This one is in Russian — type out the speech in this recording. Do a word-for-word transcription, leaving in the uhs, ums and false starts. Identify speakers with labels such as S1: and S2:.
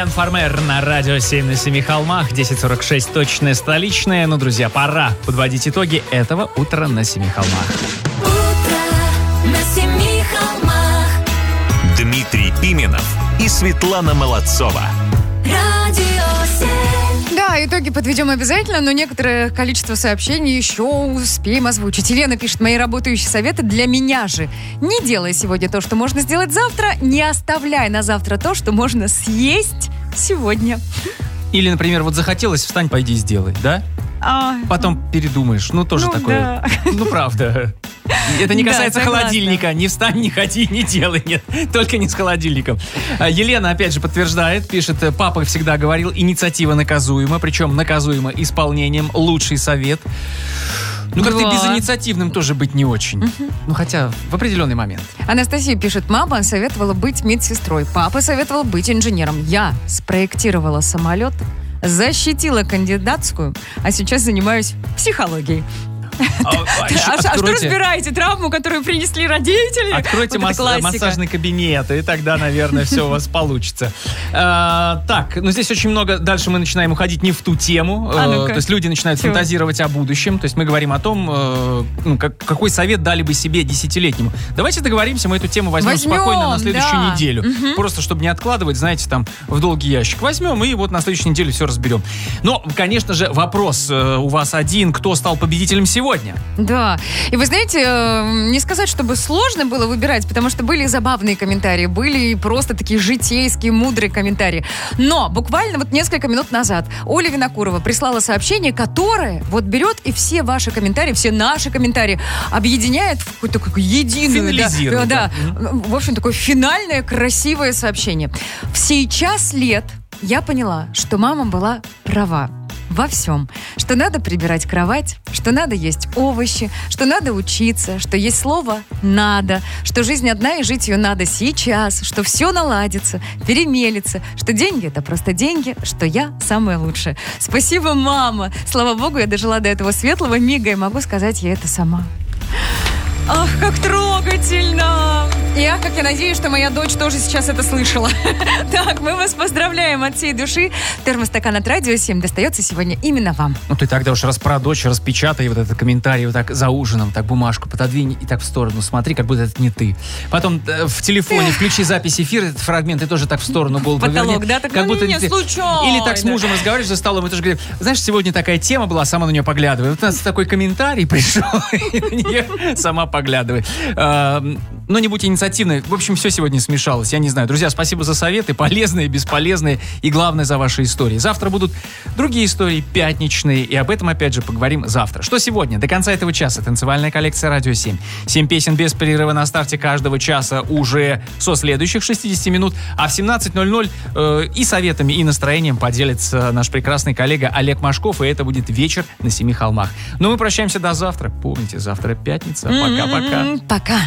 S1: Милен Фармер на радио семь на семи холмах. десять сорок шесть точное столичное. Ну, друзья, пора подводить итоги этого утра на семи холмах.
S2: Утро на семи холмах.
S3: Дмитрий Пименов и Светлана Молодцова.
S2: Радио семь.
S4: Да, итоги подведем обязательно, но некоторое количество сообщений еще успеем озвучить. Елена пишет: мои работающие советы для меня же. Не делай сегодня то, что можно сделать завтра, не оставляй на завтра то, что можно съесть сегодня.
S1: Или, например, вот захотелось, встань, пойди сделай, да?
S4: А,
S1: Потом передумаешь. Ну, тоже
S4: ну,
S1: такое.
S4: да.
S1: Ну, правда. Это не
S4: Да,
S1: касается
S4: согласна.
S1: холодильника. Не встань, не ходи, не делай. Нет, только не с холодильником. А, Елена, опять же, подтверждает, пишет: папа всегда говорил, инициатива наказуема, причем наказуема исполнением. Лучший совет. Ну, как-то
S4: Да.
S1: безинициативным тоже быть не очень. Ну, хотя в определенный момент.
S4: Анастасия пишет: мама советовала быть медсестрой, папа советовал быть инженером. Я спроектировала самолет, защитила кандидатскую, а сейчас занимаюсь психологией.
S1: А, а,
S4: А,
S1: еще
S4: ш- а что
S1: откройте-
S4: разбираете травму, которую принесли родители?
S1: Откройте
S4: Вот это
S1: масс-
S4: классика.
S1: массажный кабинет, и тогда, наверное, все у вас получится. А, так, ну здесь очень много. Дальше мы начинаем уходить не в ту тему.
S4: А
S1: Э,
S4: ну-ка.
S1: То есть люди начинают
S4: Чего?
S1: фантазировать о будущем. То есть мы говорим о том, э, ну, как- какой совет дали бы себе десятилетнему. Давайте договоримся, мы эту тему возьмем,
S4: Возьмем,
S1: спокойно на следующую
S4: да.
S1: неделю. Просто чтобы не откладывать, знаете, там в долгий ящик. Возьмем и вот на следующей неделе все разберем. Но, конечно же, вопрос э, у вас один: кто стал победителем сегодня?
S4: Да. И вы знаете, э, не сказать, чтобы сложно было выбирать, потому что были и забавные комментарии, были и просто такие житейские, мудрые комментарии. Но буквально вот несколько минут назад Оля Винокурова прислала сообщение, которое вот берет и все ваши комментарии, все наши комментарии объединяет в какую-то такую единую...
S1: Финализирует,
S4: Да, да, в общем, такое финальное красивое сообщение. В сейчас лет я поняла, что мама была права во всем. Что надо прибирать кровать, что надо есть овощи, что надо учиться, что есть слово «надо», что жизнь одна и жить ее надо сейчас, что все наладится, перемелится, что деньги — это просто деньги, что я самая лучшая. Спасибо, мама! Слава богу, я дожила до этого светлого мига и могу сказать ей это сама. Ах, как трогательно! И ах, как я надеюсь, что моя дочь тоже сейчас это слышала. Так, мы вас поздравляем от всей души. Термостакан от Радио семь достается сегодня именно вам.
S1: Ну ты тогда уж раз про дочь распечатай вот этот комментарий вот так за ужином, так бумажку пододвинь и так в сторону смотри, как будто это не ты. Потом э, в телефоне включи запись эфира, этот фрагмент, и тоже так в сторону голову
S4: Потолок,
S1: поверни,
S4: да? Так,
S1: как
S4: ну,
S1: будто
S4: не,
S1: не ты.
S4: случайно.
S1: Или так с мужем разговариваешь за столом и тоже говоришь: знаешь, сегодня такая тема была, сама на нее поглядывай. Вот у нас такой комментарий пришел, и на нее сама поглядывай. А, но не будь инициативной. В общем, все сегодня смешалось. Я не знаю. Друзья, спасибо за советы, полезные, бесполезные, и главное, за ваши истории. Завтра будут другие истории, пятничные, и об этом опять же поговорим завтра. Что сегодня? До конца этого часа танцевальная коллекция «Радио семь». Семь песен без перерыва на старте каждого часа уже со следующих шестидесяти минут, а в семнадцать ноль ноль э, и советами, и настроением поделится наш прекрасный коллега Олег Машков, и это будет вечер на Семи холмах. Но мы прощаемся до завтра. Помните, завтра пятница. Пока-пока.
S4: Пока.